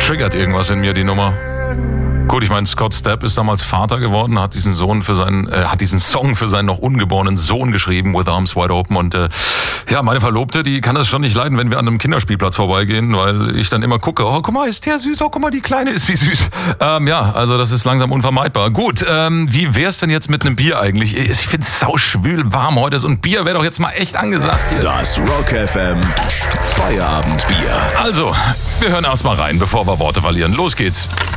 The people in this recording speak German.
triggert irgendwas in mir, die Nummer. Gut, ich meine, Scott Stapp ist damals Vater geworden, hat diesen Song für seinen noch ungeborenen Sohn geschrieben, With Arms Wide Open. Und meine Verlobte, die kann das schon nicht leiden, wenn wir an einem Kinderspielplatz vorbeigehen, weil ich dann immer gucke, oh, guck mal, ist der süß, oh, guck mal, die Kleine, ist sie süß. Also das ist langsam unvermeidbar. Gut, wie wär's denn jetzt mit einem Bier eigentlich? Ich find's sauschwül warm heute und Bier wäre doch jetzt mal echt angesagt hier. Das Rock FM Feierabendbier. Also, wir hören erst mal rein, bevor wir Worte verlieren. Los geht's.